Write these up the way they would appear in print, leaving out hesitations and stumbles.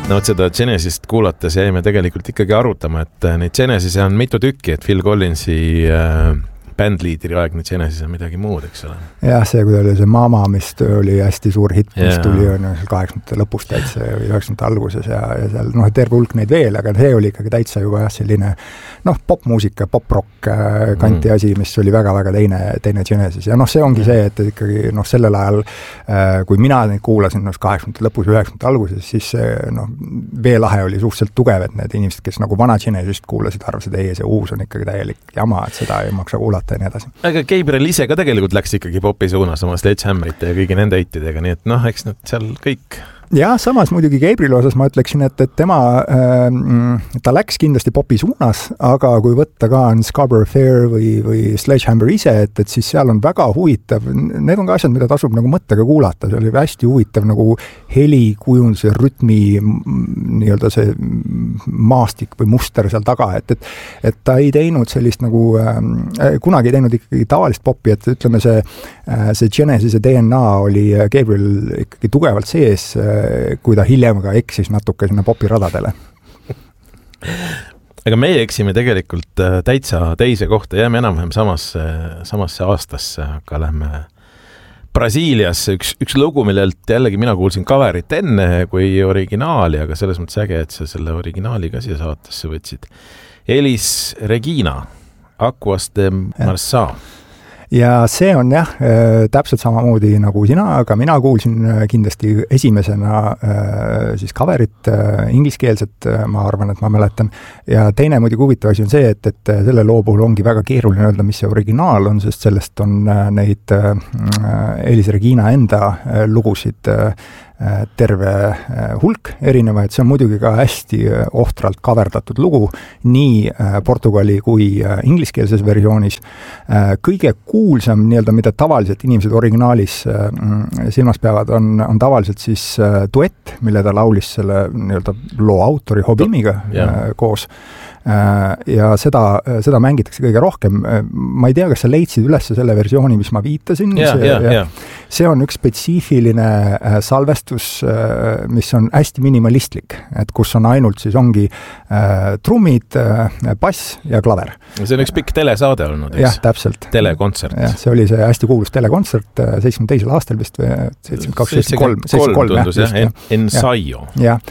No seda Genesist kuulates jäime tegelikult ikkagi arutama, et neid Genesise on mitu tükki, et Phil Collinsi bändliidri aegne Genesis on midagi muud, eks ole. Jah, see, kui oli see Mama, mis oli hästi suur hitt, mis tuli 80. lõpus täitsa või 90. alguses ja seal terve hulk neid veel, aga see oli ikkagi täitsa juba selline popmuusika, pop-rock kanti asi, mis oli väga-väga teine Genesis. Ja see ongi see, et ikkagi sellel ajal, kui mina neid kuulasin 80. lõpus või 90. alguses, siis veelahe oli suhteliselt tugev, et need inimesed, kes nagu vana Genesist kuulasid, arvasid, see uus on ikkagi täielik jama, et seda ei maksa kuulata. Aga Gabriel ise ka tegelikult läks ikkagi popi suunas oma Sledgehammerite ja kõigi nende heitidega, nii et eks nad seal kõik... Ja samas muidugi Gabrieli osas ma ütleksin, et tema, ta läks kindlasti popi suunas, aga kui võtta ka on Scarborough Fair või Sledgehammer ise, et siis seal on väga huvitav, need on ka asjad, mida tasub nagu mõttega kuulata, see oli hästi huvitav nagu helikujundus ja rütmi nii-öelda see maastik või muster seal taga, et ta ei teinud sellist nagu, kunagi ei teinud ikkagi tavalist popi, et ütleme see Genesise DNA oli Gabriel ikkagi tugevalt sees, kui ta hiljem ka eksis natuke sinna popiradadele. Aga meie eksime tegelikult täitsa teise kohta, jääme enam-vähem samasse aastasse, aga lähme Brasiiliasse. Üks lugu, millelt jällegi mina kuulsin coverit enne kui originaali, aga selles mõttes äge, et sa selle originaali ka siia saatesse võtsid. Elis Regina, Aquas de Marçà. Ja see on täpselt samamoodi nagu sina, aga mina kuulsin kindlasti esimesena siis coverit ingliskeelset, ma arvan, et ma mäletan. Ja teine muidugi huvitav asi on see, et selle loo puhul ongi väga keeruline öelda, mis see originaal on, sest sellest on neid Elis Regina enda lugusid terve hulk erinevaid, see on muidugi ka hästi ohtralt kaverdatud lugu, nii portugali kui ingliskeelses versioonis. Kõige kuulsam, mida tavaliselt inimesed originaalis silmas peavad, on tavaliselt siis duett, mille ta laulis selle loo autori Hobimiga koos. Ja seda mängitakse kõige rohkem. Ma ei tea, kas sa leidsid üles selle versiooni, mis ma viitasin. See on üks spetsiifiline salvestus, mis on hästi minimalistlik, et kus on ainult siis ongi trummid, bass ja klaver. See on üks pikk telesaade olnud, eks? Jah, täpselt. Telekontsert. See oli see hästi kuulus telekontsert 72 aastal vist või 73 tundus, Ensaio.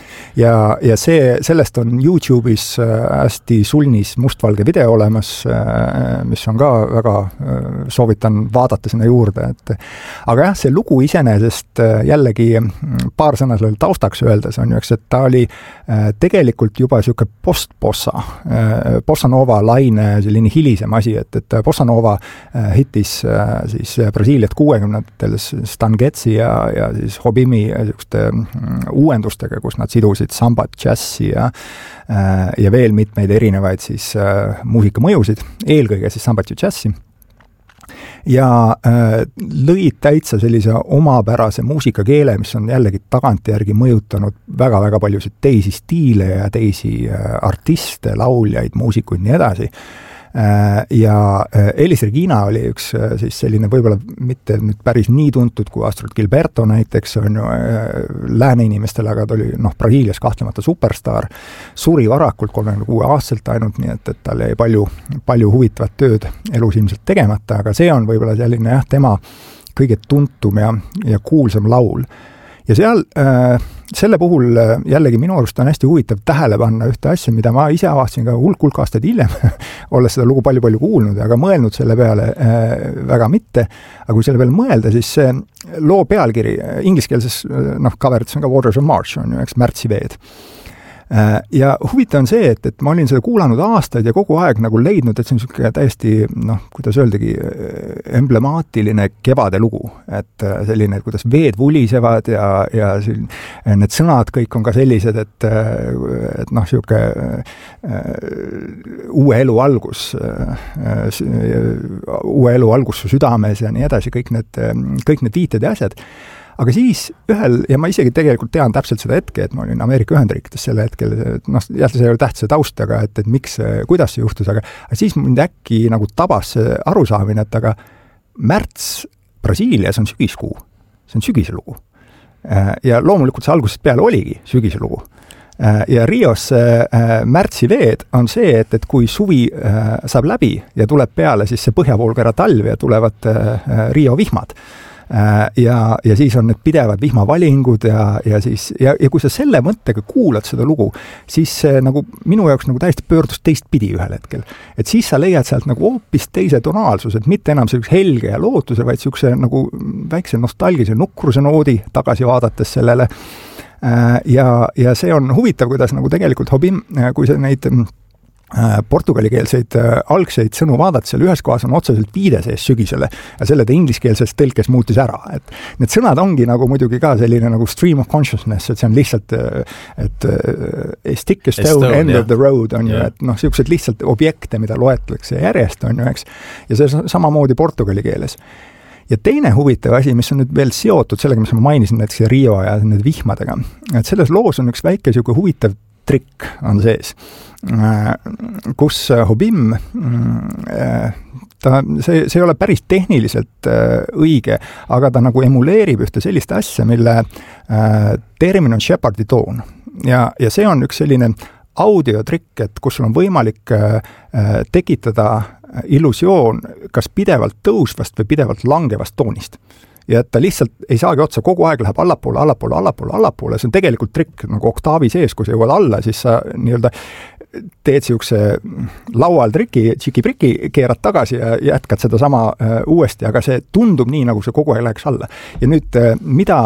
Ja sellest on YouTube'is hästi sulnis mustvalge video olemas, mis on ka väga soovitan vaadata sinna juurde. Aga see lugu iseenesest jällegi paar sõna sellele taustaks öeldes on ju, et ta oli tegelikult juba selline bossa nova laine selline hilisem asi, et bossa nova hittis siis Brasiiliat 60-ndatel Stan Getzi ja siis Hobimi uuendustega, kus nad sidusid sambat, džassi ja veel mitmeid erinevaid siis muusikamõjusid, eelkõige siis sambat ja džassi. Ja lõid täitsa sellise omapärase muusikakeele, mis on jällegi tagantjärgi mõjutanud väga-väga paljusid teisi stiile ja teisi artiste, lauljaid, muusikuid nii edasi. Ja Elis Regina oli üks siis selline võib-olla mitte nüüd päris nii tuntud kui Astrid Gilberto näiteks on ju lääne inimestele, aga ta oli Brasiilias kahtlemata superstaar, suri varakult 36 aastalt ainult, nii et tal jäi palju huvitavat tööd elus ilmselt tegemata, aga see on võib-olla selline tema kõige tuntum ja kuulsam laul. Ja seal selle puhul jällegi minu arust on hästi huvitav tähele panna ühte asja, mida ma ise avastasin ka hulk aastaid hiljem, olles seda lugu palju kuulnud, aga mõelnud selle peale väga mitte. Aga kui selle peale mõelda, siis see loo pealkiri ingliskeelses coveris on ka Waters of March, on ju, eks märtsiveed. Ja huvitav on see, et ma olin seda kuulanud aastaid ja kogu aeg nagu leidnud, et see on selline täiesti, kuidas öeldagi, emblemaatiline kevade lugu. Et selline, kuidas veed vulisevad ja need sõnad kõik on ka sellised, et selline uue elu algus su südames ja nii edasi, kõik need viited ja asjad. Aga siis ja ma isegi tegelikult tean täpselt seda hetke, et ma olin Ameerika Ühendriikides selle hetkel, see ei ole tähtsa taust, aga et miks, kuidas see juhtus, aga siis mind äkki nagu tabas see arusaamine, et aga märts Brasiilias on sügiskuu, see on sügiselugu. Ja loomulikult see algusest peale oligi sügiselugu. ja Rios märtsiveed on see, et kui suvi saab läbi ja tuleb peale siis see põhjavoolkera talv ja tulevad Rio vihmad, ja siis on need pidevad vihmavalingud ja kui sa selle mõttega kuulad seda lugu, siis see nagu minu jaoks nagu täiesti pöördus teistpidi ühel hetkel. Et siis sa leiad sealt nagu hoopis teise tonaalsuse, et mitte enam sellise helge ja lootuse, vaid sellise nagu väikse nostalgise nukruse noodi tagasi vaadates sellele. Ja see on huvitav, kuidas nagu tegelikult Jobim, kui see neid portugalikeelseid algseid sõnu vaadata, seal ühes kohas on otseselt viide sees sügisele ja selle ta ingliskeelses tõlkes muutis ära. Et need sõnad ongi nagu muidugi ka selline nagu stream of consciousness, et see on lihtsalt, et stick a stone, end of the road on ju, et sellised lihtsalt objekte, mida loetlekse järjest on ju, eks. Ja see samamoodi portugali keeles. Ja teine huvitav asi, mis on nüüd veel seotud sellega, mis ma mainisin näiteks Rio ja need vihmadega, et selles loos on üks väike selline huvitav trikk on sees, kus Jobim, see ei ole päris tehniliselt õige, aga ta nagu emuleerib ühte sellist asja, mille termin on Shepardi toon. Ja see on üks selline audiotrikk, et kus sul on võimalik tekitada illusioon kas pidevalt tõusvast või pidevalt langevast toonist. Ja et ta lihtsalt ei saagi otsa, kogu aeg läheb allapoole, see on tegelikult trikk nagu oktaavi sees, kui sa jõuad alla, siis sa nii-öelda teed siukse laual triki, tšiki-priki, keerad tagasi ja jätkad seda sama uuesti, aga see tundub nii, nagu see kogu aeg läheks alla. Ja nüüd, mida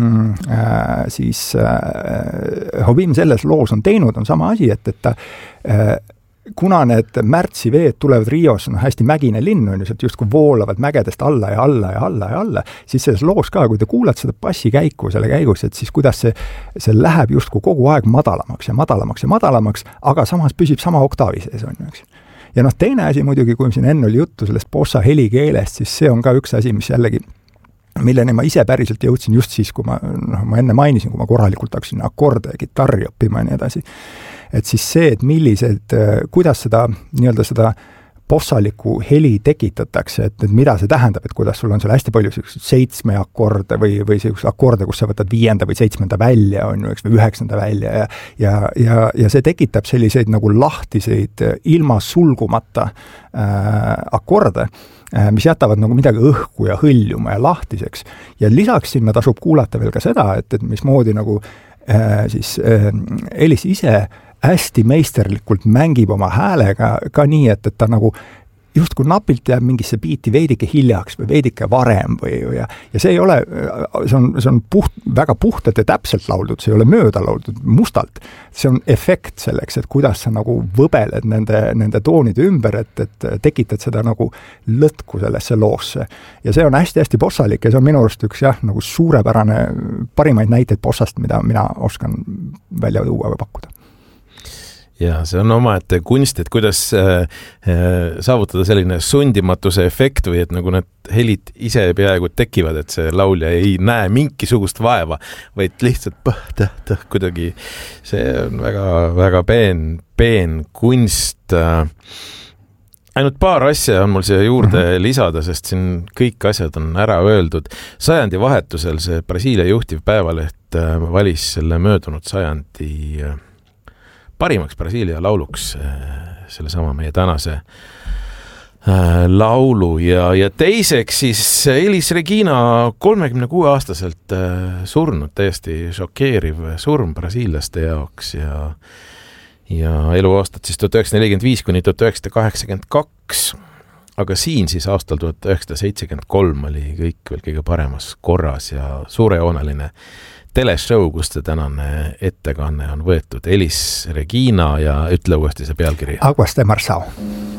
siis Jobim selles loos on teinud, on sama asi, et ta kuna need märtsiveed tulevad Rios, on hästi mägine linn, on ju, sealt justkui voolavad mägedest alla ja alla ja alla ja alla, siis selles loos ka, kui te kuulad seda bassi käiku selle käigus, et siis kuidas see läheb justkui kogu aeg madalamaks ja madalamaks ja madalamaks, aga samas püsib sama oktaavi sees, on ju, eks. Ja teine asi muidugi, kui siin enne oli juttu sellest bossa helikeelest, siis see on ka üks asi, mis jällegi milleni ma ise päriselt jõudsin just siis, kui ma enne mainisin, kui ma korralikult hakkasin akorde ja kitarri õppima ja nii edasi. Et siis see, et kuidas seda nii-öelda seda bossaliku heli tekitatakse, et mida see tähendab, et kuidas sul on seal hästi palju 7 akorde või akorde, kus sa võtad 5. või 7. välja, on ju, eks, või 9. välja ja see tekitab selliseid nagu lahtiseid ilma sulgumata akorde, mis jätavad nagu midagi õhku ja hõljuma ja lahtiseks. Ja lisaks sinna tasub kuulata veel ka seda, et mismoodi nagu siis Elis ise hästi meisterlikult mängib oma häälega ka nii, et ta nagu justkui napilt jääb mingisse biiti veidike hiljaks või veidike varem ja see ei ole, see on väga puhtalt ja täpselt lauldud, see ei ole mööda lauldud mustalt. See on efekt selleks, et kuidas sa nagu võbeled nende toonide ümber, et tekitad seda nagu lõtku sellesse loosse. Ja see on hästi-hästi bossalik ja see on minu arust üks nagu suurepärane parimaid näiteid bossast, mida mina oskan välja tuua või pakkuda. Ja see on omaette kunst, et kuidas saavutada selline sundimatuse efekt või et nagu need helid ise peaaegu tekivad, et see laulja ei näe mingisugust vaeva, vaid lihtsalt kuidagi see on väga, väga peen kunst. Ainult paar asja on mul siia juurde lisada, sest siin kõik asjad on ära öeldud. Sajandi vahetusel see Brasiilia juhtiv päevaleht valis selle möödunud sajandi parimaks Brasiilia lauluks selle sama meie tänase laulu ja teiseks siis Elis Regina 36-aastaselt surnud, täiesti šokeeriv surm brasiillaste jaoks ja eluaastat siis 1945 kuni 1982, aga siin siis aastal 1973 oli kõik veel kõige paremas korras ja suurejooneline teleshow, kus see tänane ettekanne on võetud. Elis Regina ja ütle uuesti see pealkiri. Aguas de Marçao.